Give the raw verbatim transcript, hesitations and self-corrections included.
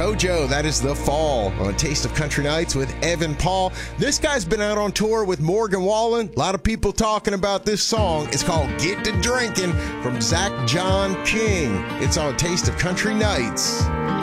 JoJo, that is The Fall on Taste of Country Nights with Evan Paul. This guy's been out on tour with Morgan Wallen. A lot of people talking about this song. It's called Get to Drinking from Zach John King. It's on Taste of Country Nights.